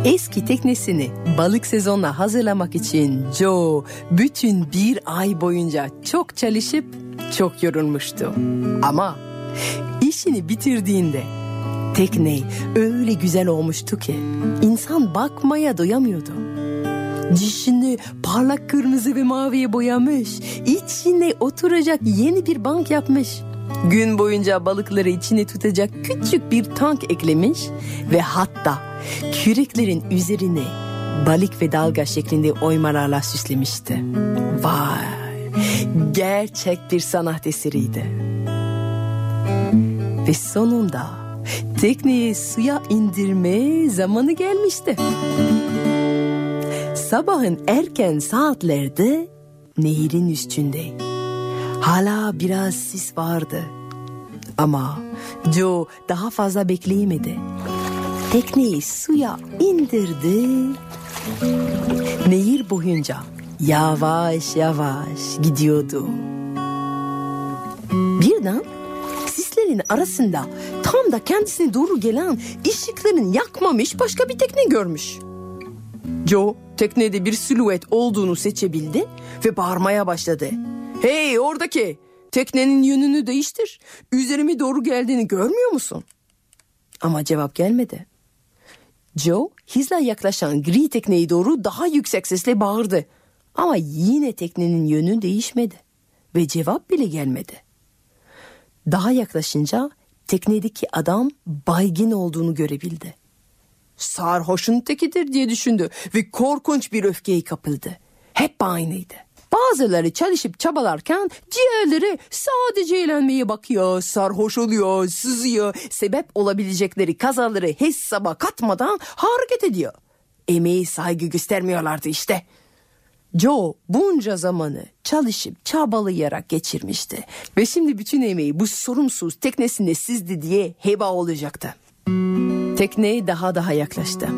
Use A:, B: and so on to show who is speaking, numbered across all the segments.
A: Eski teknesini balık sezonuna hazırlamak için Joe bütün bir ay boyunca çok çalışıp çok yorulmuştu. Ama işini bitirdiğinde tekne öyle güzel olmuştu ki insan bakmaya doyamıyordu. Dişini parlak kırmızı ve maviye boyamış, içine oturacak yeni bir bank yapmış. Gün boyunca balıkları içine tutacak küçük bir tank eklemiş ve hatta küreklerin üzerine balık ve dalga şeklinde oymalarla süslemişti. Vay! Gerçek bir sanat eseriydi. Ve sonunda tekneyi suya indirme zamanı gelmişti. Sabahın erken saatlerde nehirin üstünde hala biraz sis vardı. Ama Joe daha fazla bekleyemedi. Tekneyi suya indirdi. Nehir boyunca yavaş yavaş gidiyordu. Birden sislerin arasında tam da kendisine doğru gelen ışıkların yakmamış başka bir tekne görmüş. Joe teknede bir silüet olduğunu seçebildi ve bağırmaya başladı. Hey oradaki, teknenin yönünü değiştir. Üzerime doğru geldiğini görmüyor musun? Ama cevap gelmedi. Joe hızla yaklaşan gri tekneye doğru daha yüksek sesle bağırdı. Ama yine teknenin yönü değişmedi ve cevap bile gelmedi. Daha yaklaşınca teknedeki adam baygın olduğunu görebildi. Sarhoşun tekidir diye düşündü ve korkunç bir öfkeye kapıldı. Hep aynıydı. Bazıları çalışıp çabalarken diğerleri sadece eğlenmeye bakıyor, sarhoş oluyor, sızıyor, sebep olabilecekleri kazaları hesaba katmadan hareket ediyor. Emeğe saygı göstermiyorlardı işte. Joe bunca zamanı çalışıp çabalayarak geçirmişti ve şimdi bütün emeği bu sorumsuz teknesinde sizdi diye heba olacaktı. Tekne daha yaklaştı.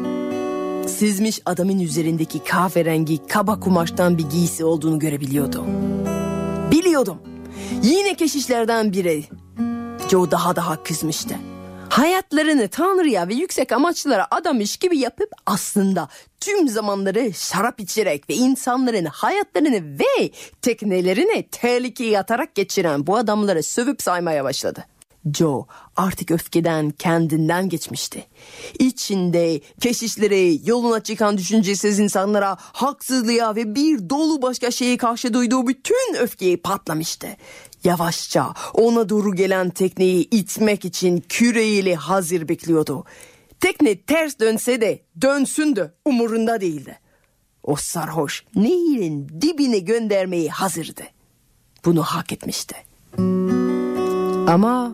A: Sızmış adamın üzerindeki kahverengi kaba kumaştan bir giysi olduğunu görebiliyordu. Biliyordum. Yine keşişlerden biri. Joe daha kızmıştı. Hayatlarını Tanrı'ya ve yüksek amaçlara adamış gibi yapıp aslında tüm zamanları şarap içerek ve insanların hayatlarını ve teknelerini tehlikeye atarak geçiren bu adamları sövüp saymaya başladı. Joe artık öfkeden kendinden geçmişti. İçinde keşişlere, yoluna çıkan düşüncesiz insanlara, haksızlığa ve bir dolu başka şeye karşı duyduğu bütün öfkeyi patlamıştı. Yavaşça ona doğru gelen tekneyi itmek için küreğiyle hazır bekliyordu. Tekne ters dönse de dönsün de umurunda değildi. O sarhoş nehirin dibine göndermeyi hazırdı. Bunu hak etmişti. Ama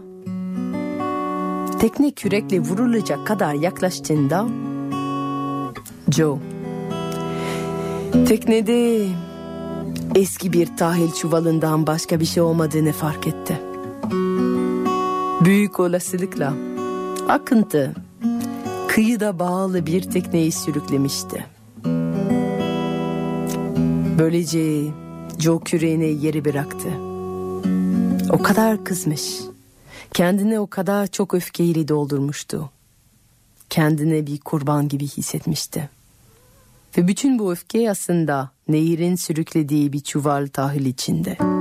A: tekne kürekle vurulacak kadar yaklaştığında Joe teknede eski bir tahıl çuvalından başka bir şey olmadığını fark etti. Büyük olasılıkla akıntı kıyıda bağlı bir tekneyi sürüklemişti. Böylece Joe küreğini yere bıraktı. O kadar kızmış. Kendini o kadar çok öfkeyle doldurmuştu. Kendini bir kurban gibi hissetmişti. Ve bütün bu öfke aslında nehirin sürüklediği bir çuval tahıl içinde.